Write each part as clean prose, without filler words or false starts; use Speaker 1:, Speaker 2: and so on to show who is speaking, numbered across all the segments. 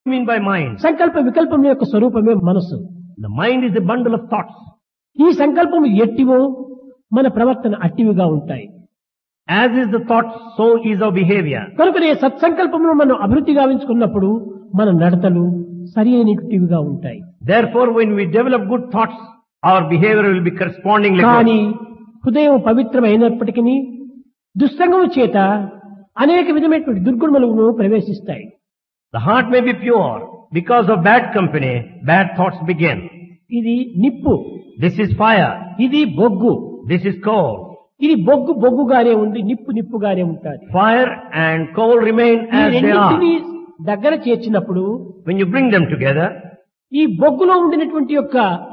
Speaker 1: mean by mind?
Speaker 2: సంకల్ప వికల్పం యొక్క స్వరూపమే మనస్సు.
Speaker 1: The mind is a bundle of thoughts.
Speaker 2: ఈ సంకల్పం ఎట్టివో మన ప్రవర్తన అట్టివిగా ఉంటాయి.
Speaker 1: As is the thought, so is our behavior.
Speaker 2: కనుకనే సత్సంకల్పమును మనం అభివృద్ధి గావించుకున్నప్పుడు మన నడతలు సరి అయినటివిగా ఉంటాయి.
Speaker 1: Therefore, when we develop good thoughts, our behavior will be correspondingly
Speaker 2: కానీ
Speaker 1: good.
Speaker 2: హృదయం పవిత్రమైనప్పటికీ దుస్సంగము చేత అనేక విధమైనటువంటి దుర్గుణములను ప్రవేశిస్తాయి.
Speaker 1: The heart may be pure. Because of bad company, bad thoughts begin.
Speaker 2: ఇది నిప్పు,
Speaker 1: This is fire.
Speaker 2: ఇది బొగ్గు.
Speaker 1: This is coal.
Speaker 2: ఇది బొగ్గు బొగ్గుగానే ఉంది, నిప్పు నిప్పుగానే ఉంటుంది.
Speaker 1: Fire and coal remain
Speaker 2: ఈ
Speaker 1: as they are.
Speaker 2: రెండింటినీ దగ్గర చేర్చినప్పుడు
Speaker 1: When you bring them together,
Speaker 2: ఈ బొగ్గులో ఉండినటువంటి యొక్క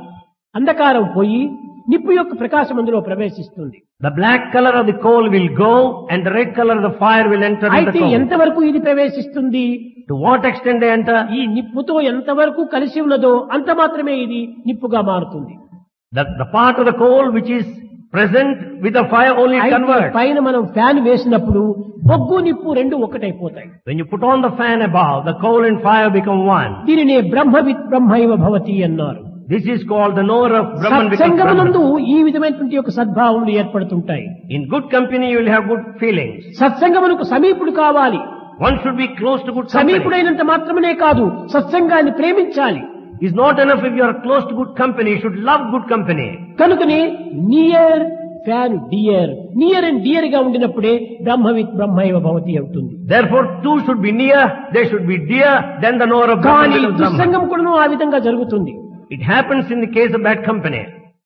Speaker 2: అంధకారం పోయి నిప్పు యొక్క ప్రకాశం అందులో ప్రవేశిస్తుంది.
Speaker 1: the black color of the coal will go and the red color of the fire will enter in the
Speaker 2: అయితే
Speaker 1: coal.
Speaker 2: ఎంతవరకు ఇది ప్రవేశిస్తుంది?
Speaker 1: To what extent they enter?
Speaker 2: ఈ నిప్పుతో ఎంతవరకు కలిసి ఉన్నదో అంత మాత్రమే ఇది నిప్పుగా మారుతుంది.
Speaker 1: The part of the coal which is present with the fire only
Speaker 2: అయితే
Speaker 1: converts.
Speaker 2: పైన మనం ఫ్యాన్ వేసినప్పుడు బొగ్గు నిప్పు రెండు ఒకటైపోతాయి.
Speaker 1: When you put on the fan above, the coal and fire become one.
Speaker 2: దీనినే బ్రహ్మవిత్ బ్రహ్మైవ భవతి అన్నారు.
Speaker 1: This is called the knower of Brahman becomes
Speaker 2: సత్సంగమునందు
Speaker 1: Brahman.
Speaker 2: ఈ విధమైనటువంటి యొక్క సద్భావములు ఏర్పడుతుంటాయి.
Speaker 1: In good company you will have good feelings.
Speaker 2: సత్సంగమునకు సమీపుడు కావాలి.
Speaker 1: One should be close to good company.
Speaker 2: సమీపుడైనంత మాత్రమే కాదు, సత్సంగాన్ని ప్రేమించాలి.
Speaker 1: It's not enough if you are close to good company, you should love good company.
Speaker 2: కనుకనే near fan dear, near and dear గా ఉండినప్పుడే బ్రహ్మవిత్ బ్రహ్మైవ భవతి అవుతుంది.
Speaker 1: Therefore two should be near, they should be dear, then the knower of Brahman
Speaker 2: కానీ
Speaker 1: becomes Brahman.
Speaker 2: దుస్సంగం కూడాను ఆ విధంగా జరుగుతుంది.
Speaker 1: It happens in the case of bad company.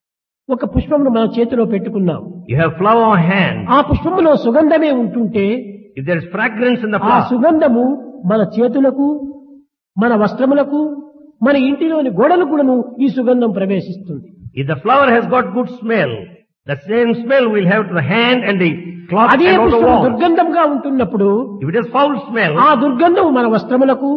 Speaker 2: ఒక పుష్పమును మన చేతిలో పెట్టుకున్నాం.
Speaker 1: You have flower on hand.
Speaker 2: ఆ పుష్పములో సుగంధమే ఉంటుంటే
Speaker 1: If there is fragrance in the
Speaker 2: ఆ
Speaker 1: flower,
Speaker 2: సుగంధము మన చేతులకు, మన వస్త్రములకు, మన ఇంటిలోని గోడలకు కూడాను ఈ సుగంధం ప్రవేశిస్తుంది.
Speaker 1: if the flower has got good smell, the same smell will have to the hand and the cloth
Speaker 2: అదే
Speaker 1: and on the
Speaker 2: పుష్పం
Speaker 1: wall.
Speaker 2: దుర్గంధంగా ఉంటున్నప్పుడు
Speaker 1: If it has foul smell,
Speaker 2: ఆ దుర్గంధం మన వస్త్రములకు,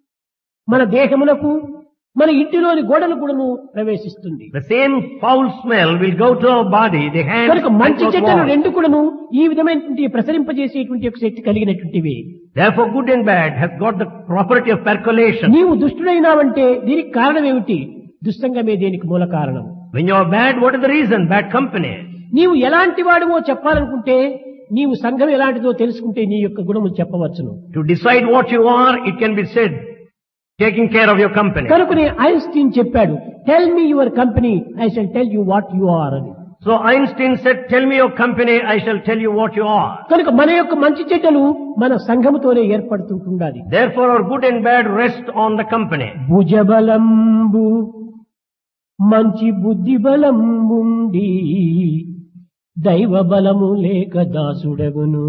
Speaker 2: మన దేహములకు, మన ఇంటిలోని గోడలు కూడాను ప్రవేశిస్తుంది.
Speaker 1: the same foul smell will go to our body, the hand
Speaker 2: కనుక మంచి
Speaker 1: and
Speaker 2: చెడ్డలు
Speaker 1: wall.
Speaker 2: రెండు కూడాను ఈ విధమైనటువంటి ప్రసరింపజేసేటువంటి ఒక శక్తి కలిగినటువంటివి.
Speaker 1: Therefore good and bad has got the property of percolation.
Speaker 2: నీవు దుష్టుడైనావంటే దీనికి కారణం ఏమిటి? దుస్సంగమే దీనికి మూల కారణం.
Speaker 1: When you are bad, what is the reason? Bad company.
Speaker 2: నీవు ఎలాంటి వాడివో చెప్పాలనుకుంటే నీవు సంఘం ఎలాంటిదో తెలుసుకుంటే నీ యొక్క గుణము చెప్పవచ్చును.
Speaker 1: To decide what you are, it can be said, taking care of your company.
Speaker 2: కనుకనే ఐన్స్టీన్ చెప్పాడు, tell me your company, I shall tell you what you are అని.
Speaker 1: So Einstein said, tell me your company, I shall tell you what you are.
Speaker 2: కనుక మన యొక్క మంచి చెడ్డలు మన సంఘముతోనే ఏర్పడుతుంటుండాలి.
Speaker 1: Therefore our good and bad rest on the company.
Speaker 2: భుజబలంబు మంచి బుద్ధి బలంబుండి దైవ బలము లేక దాసుడగును.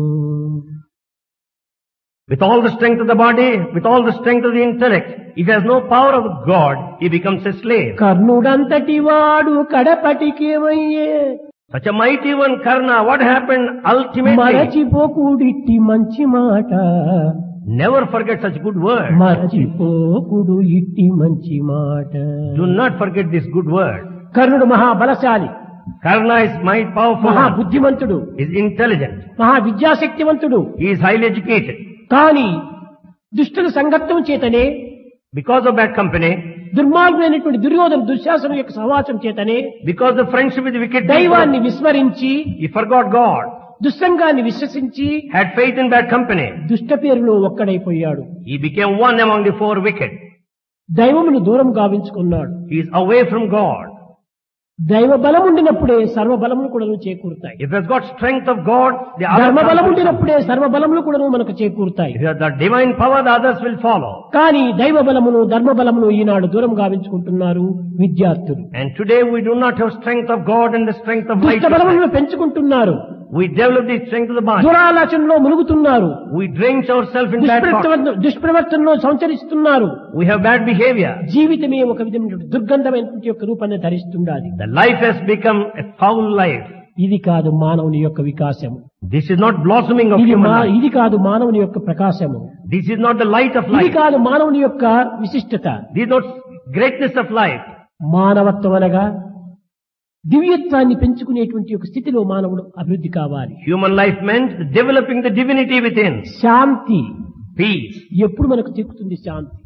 Speaker 1: With all the strength of the body, with all the strength of the intellect, if he has no power of God, he becomes a slave.
Speaker 2: కర్ణుడంతటి వాడు కడపటికేమయ్యే,
Speaker 1: Such a mighty one, Karna, what happened ultimately?
Speaker 2: మరచిపోకుడిట్టి మంచి మాట,
Speaker 1: Never forget such good word.
Speaker 2: మరచిపోకుడు ఇట్టి మంచి మాట.
Speaker 1: Do not forget this good word.
Speaker 2: కర్ణుడు మహాబలశాలి,
Speaker 1: Karna is mighty powerful,
Speaker 2: మహా బుద్ధిమంతుడు,
Speaker 1: is intelligent,
Speaker 2: మహా విద్యాశక్తివంతుడు.
Speaker 1: he is highly educated.
Speaker 2: కానీ దుష్టుల సంగత్వం చేతనే,
Speaker 1: Because of bad company,
Speaker 2: దుర్మార్గులైనటువంటి Duryodhana దుశ్శాసనం యొక్క సహవాసం చేతనే
Speaker 1: because of friendship with wicked
Speaker 2: దైవాన్ని
Speaker 1: people,
Speaker 2: విస్మరించి,
Speaker 1: he forgot God,
Speaker 2: దుస్సంగాన్ని విశ్వసించి
Speaker 1: had faith in bad company.
Speaker 2: దుష్ట పేరులో ఒక్కడైపోయాడు.
Speaker 1: He became one among the four wicked.
Speaker 2: దైవమును దూరం గావించుకున్నాడు.
Speaker 1: He is away from God.
Speaker 2: దైవ బలం ఉండినప్పుడే సర్వ బలములు కూడా చేకూరుతాయి.
Speaker 1: If he has got strength of God, the
Speaker 2: ధర్మ బలం
Speaker 1: others will
Speaker 2: ఉండినప్పుడే సర్వ బలములు కూడా మనకు చేకూరుతాయి.
Speaker 1: If you have the divine power, the others will follow.
Speaker 2: కానీ దైవ బలమును ధర్మ బలమును ఈనాడు దూరం గావించుకుంటున్నారు విద్యార్థులు.
Speaker 1: And today we do not have strength of God and the strength of
Speaker 2: దుష్ట
Speaker 1: righteousness.
Speaker 2: బలములను పెంచుకుంటున్నారు.
Speaker 1: We develop the strength of the body.
Speaker 2: దురాలోచనలో మునుగుతున్నారు.
Speaker 1: We drench ourselves in bad thoughts.
Speaker 2: దుష్ప్రవర్తనలో సంచరిస్తున్నారు.
Speaker 1: We have bad behavior.
Speaker 2: జీవితమే ఒక విధమైన దుర్గంధమైనటువంటి యొక్క రూపాన్ని ధరిస్తుండాలి.
Speaker 1: The life has become a foul life.
Speaker 2: ఇది కాదు మానవుని యొక్క వికాసము.
Speaker 1: This is not blossoming of human life.
Speaker 2: ఇది కాదు మానవుని యొక్క ప్రకాశము.
Speaker 1: This is not the light of
Speaker 2: ఇది
Speaker 1: life.
Speaker 2: కాదు మానవుని యొక్క విశిష్టత.
Speaker 1: This is not greatness of life.
Speaker 2: మానవత్వం అనగా దివ్యత్వాన్ని పెంచుకునేటువంటి ఒక స్థితిలో మానవుడు అభివృద్ధి కావాలి.
Speaker 1: Human life meant developing the divinity within.
Speaker 2: Shanti
Speaker 1: Peace.
Speaker 2: ఎప్పుడు మనకు చిక్కుతుంది శాంతి?